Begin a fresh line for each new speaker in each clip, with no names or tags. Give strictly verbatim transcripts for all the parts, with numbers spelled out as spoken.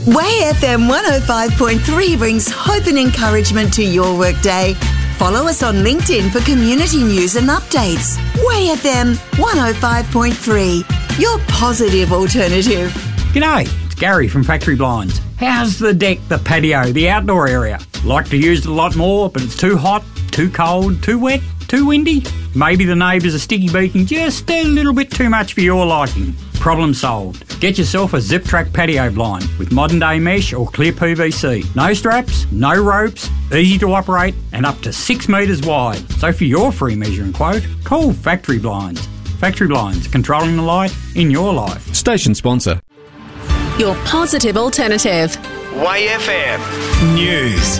Way F M one oh five point three brings hope and encouragement to your workday. Follow us on LinkedIn for community news and updates. Way F M one oh five point three, your positive alternative.
G'day, it's Gary from Factory Blinds. How's the deck, the patio, the outdoor area? Like to use it a lot more, but it's too hot, too cold, too wet, too windy? Maybe the neighbours are sticky beaking just a little bit too much for your liking. Problem solved. Get yourself a Zip Track patio blind with modern day mesh or clear P V C. No straps, no ropes, easy to operate and up to six metres wide. So for your free measuring quote, call Factory Blinds. Factory Blinds, controlling the light in your life.
Station sponsor.
Your positive alternative.
Y F M News.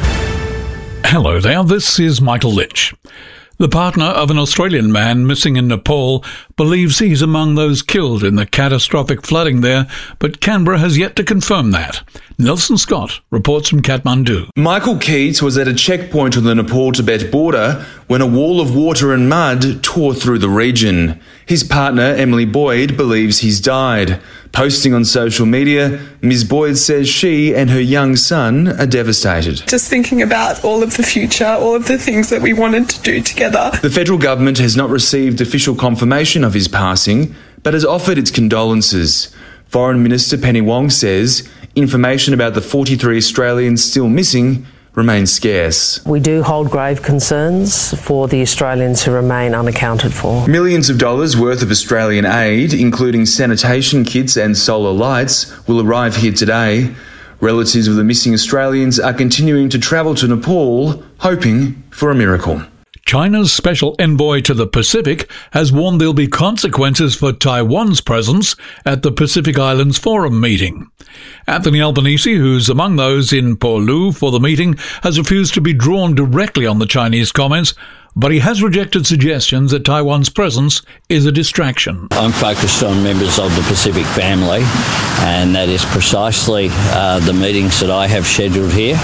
Hello there, this is Michael Lynch. The partner of an Australian man missing in Nepal believes he's among those killed in the catastrophic flooding there, but Canberra has yet to confirm that. Nelson Scott reports from Kathmandu.
Michael Keats was at a checkpoint on the Nepal-Tibet border when a wall of water and mud tore through the region. His partner, Emily Boyd, believes he's died. Posting on social media, Miz Boyd says she and her young son are devastated.
Just thinking about all of the future, all of the things that we wanted to do together.
The federal government has not received official confirmation of his passing, but has offered its condolences. Foreign Minister Penny Wong says information about the forty-three Australians still missing remains scarce.
We do hold grave concerns for the Australians who remain unaccounted for.
Millions of dollars worth of Australian aid, including sanitation kits and solar lights, will arrive here today. Relatives of the missing Australians are continuing to travel to Nepal, hoping for a miracle.
China's special envoy to the Pacific has warned there'll be consequences for Taiwan's presence at the Pacific Islands Forum meeting. Anthony Albanese, who's among those in Paulu for the meeting, has refused to be drawn directly on the Chinese comments, but he has rejected suggestions that Taiwan's presence is a distraction.
I'm focused on members of the Pacific family, and that is precisely uh, the meetings that I have scheduled here,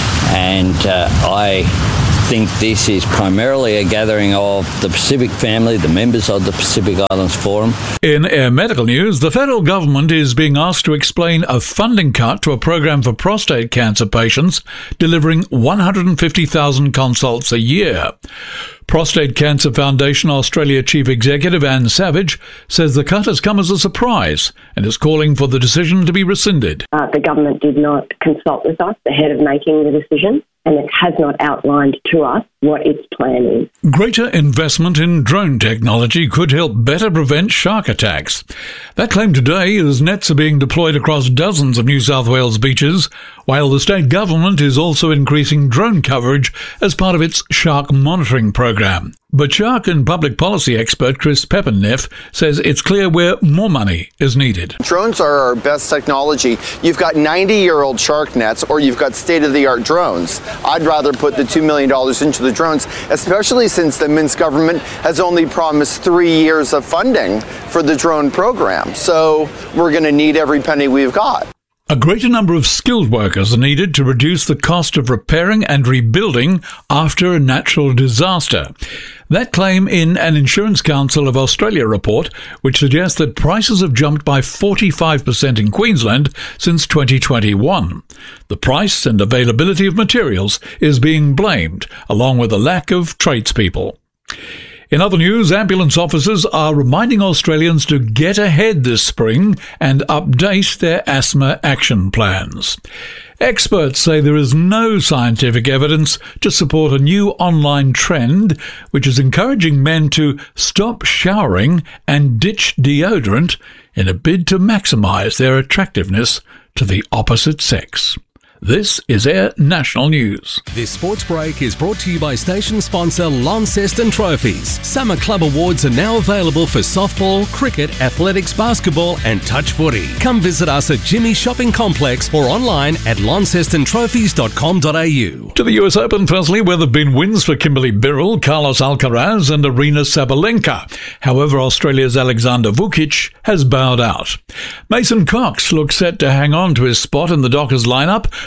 and uh, I think this is primarily a gathering of the Pacific family, the members of the Pacific Islands Forum.
In Air Medical News, the federal government is being asked to explain a funding cut to a program for prostate cancer patients, delivering one hundred fifty thousand consults a year. Prostate Cancer Foundation Australia Chief Executive Anne Savage says the cut has come as a surprise and is calling for the decision to be rescinded.
Uh, the government did not consult with us ahead of making the decision, and it has not outlined to us what its plan is.
Greater investment in drone technology could help better prevent shark attacks. That claim today as nets are being deployed across dozens of New South Wales beaches, while the state government is also increasing drone coverage as part of its shark monitoring program. But shark and public policy expert Chris Peppenneff says it's clear where more money is needed.
Drones are our best technology. You've got ninety-year-old shark nets or you've got state-of-the-art drones. I'd rather put the two million dollars into the drones, especially since the Minsk government has only promised three years of funding for the drone program. So we're going to need every penny we've got.
A greater number of skilled workers are needed to reduce the cost of repairing and rebuilding after a natural disaster. That claim in an Insurance Council of Australia report, which suggests that prices have jumped by forty-five percent in Queensland since twenty twenty-one. The price and availability of materials is being blamed, along with a lack of tradespeople. In other news, ambulance officers are reminding Australians to get ahead this spring and update their asthma action plans. Experts say there is no scientific evidence to support a new online trend which is encouraging men to stop showering and ditch deodorant in a bid to maximise their attractiveness to the opposite sex. This is Air National News.
This sports break is brought to you by station sponsor Launceston Trophies. Summer club awards are now available for softball, cricket, athletics, basketball and touch footy. Come visit us at Jimmy's Shopping Complex or online at launceston trophies dot com dot a u.
To the U S Open, firstly, where there have been wins for Kimberly Birrell, Carlos Alcaraz and Arina Sabalenka. However, Australia's Alexander Vukic has bowed out. Mason Cox looks set to hang on to his spot in the Dockers lineup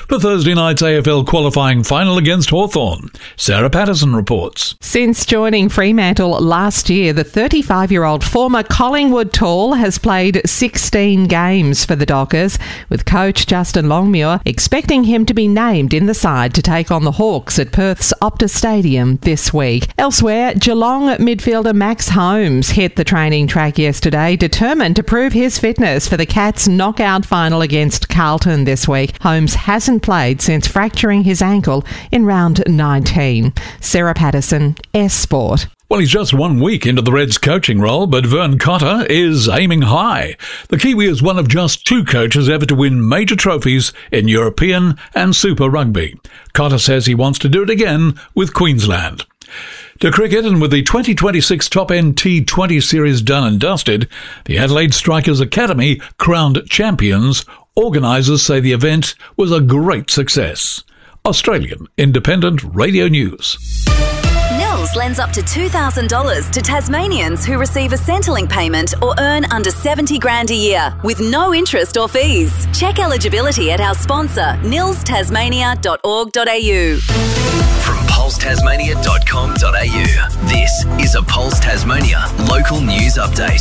for Thursday night's A F L qualifying final against Hawthorn. Sarah Patterson reports.
Since joining Fremantle last year, the thirty-five-year-old former Collingwood Tall has played sixteen games for the Dockers, with coach Justin Longmuir expecting him to be named in the side to take on the Hawks at Perth's Optus Stadium this week. Elsewhere, Geelong midfielder Max Holmes hit the training track yesterday, determined to prove his fitness for the Cats' knockout final against Carlton this week. Holmes hasn't played since fracturing his ankle in round nineteen. Sarah Patterson, S Sport.
Well, he's just one week into the Reds' coaching role, but Vern Cotter is aiming high. The Kiwi is one of just two coaches ever to win major trophies in European and Super Rugby. Cotter says he wants to do it again with Queensland. To cricket, and with the twenty twenty-six Top-End T twenty series done and dusted, the Adelaide Strikers Academy crowned champions. Organisers say the event was a great success. Australian Independent Radio News.
Nils lends up to two thousand dollars to Tasmanians who receive a Centrelink payment or earn under seventy grand a year with no interest or fees. Check eligibility at our sponsor, nils tasmania dot org dot a u.
From pulse tasmania dot com dot a u, this is a Pulse Tasmania local news update.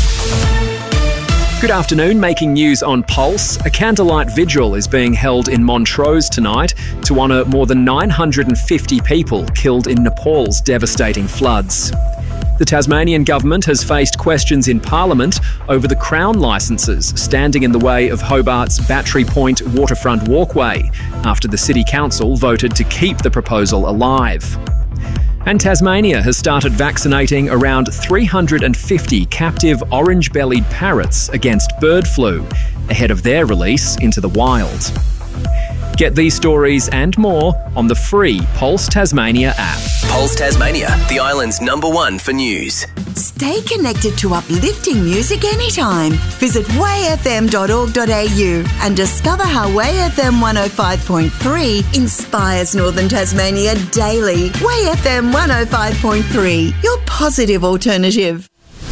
Good afternoon. Making news on Pulse. A candlelight vigil is being held in Montrose tonight to honour more than nine hundred fifty people killed in Nepal's devastating floods. The Tasmanian government has faced questions in Parliament over the Crown licences standing in the way of Hobart's Battery Point waterfront walkway after the City Council voted to keep the proposal alive. And Tasmania has started vaccinating around three hundred fifty captive orange-bellied parrots against bird flu ahead of their release into the wild. Get these stories and more on the free Pulse Tasmania app.
Pulse Tasmania, the island's number one for news.
Stay connected to uplifting music anytime. Visit way f m dot org dot a u and discover how Way F M one oh five point three inspires Northern Tasmania daily. Way F M one oh five point three, your positive alternative.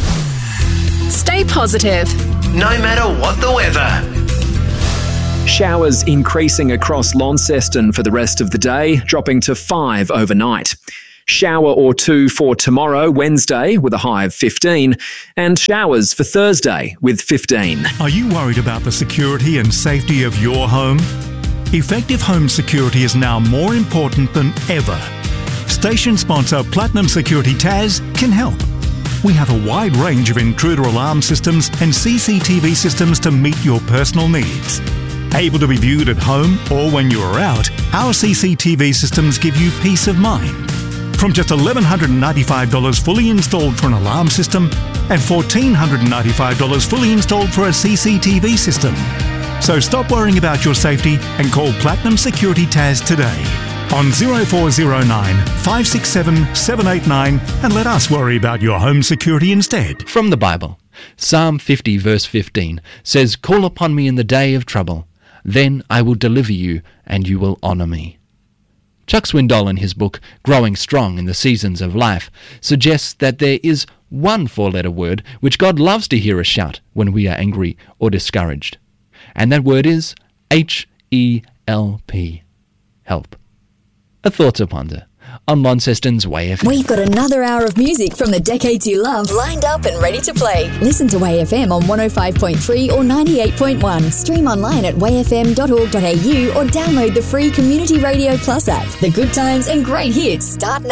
Stay positive.
No matter what the weather.
Showers increasing across Launceston for the rest of the day, dropping to five overnight. Shower or two for tomorrow, Wednesday, with a high of fifteen, and showers for Thursday with fifteen.
Are you worried about the security and safety of your home? Effective home security is now more important than ever. Station sponsor Platinum Security Tas can help. We have a wide range of intruder alarm systems and C C T V systems to meet your personal needs. Able to be viewed at home or when you are out, our C C T V systems give you peace of mind. From just one thousand one hundred ninety-five dollars fully installed for an alarm system and one thousand four hundred ninety-five dollars fully installed for a C C T V system. So stop worrying about your safety and call Platinum Security Tas today on oh four oh nine, five six seven, seven eight nine and let us worry about your home security instead.
From the Bible, Psalm fifty verse fifteen says, "Call upon me in the day of trouble. Then I will deliver you, and you will honour me." Chuck Swindoll, in his book Growing Strong in the Seasons of Life, suggests that there is one four-letter word which God loves to hear us shout when we are angry or discouraged. And that word is H E L P. Help. A thought to ponder on Launceston's Way F M.
We've got another hour of music from the decades you love lined up and ready to play. Listen to Way F M on one oh five point three or ninety-eight point one. Stream online at way f m dot org dot a u or download the free Community Radio Plus app. The good times and great hits start now.